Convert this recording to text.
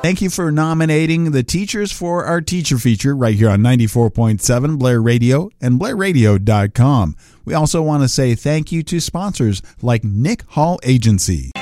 Thank you for nominating the teachers for our teacher feature right here on 94.7 Blair Radio and BlairRadio.com. We also want to say thank you to sponsors like Nick Hall Agency.